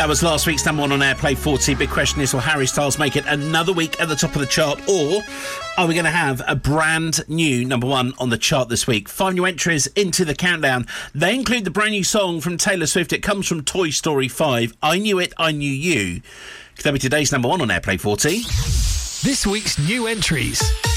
That was last week's number one on Airplay 40. Big question is, will Harry Styles make it another week at the top of the chart, or are we going to have a brand new number one on the chart this week? 5 new entries into the countdown. They include the brand new song from Taylor Swift. It comes from Toy Story 5. I Knew It, I Knew You. Could that be today's number one on Airplay 40? This week's new entries.